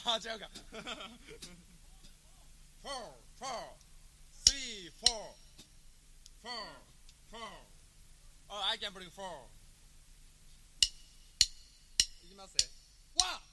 あ違うか4 3 4 Oh, I can bring 4いきますね。1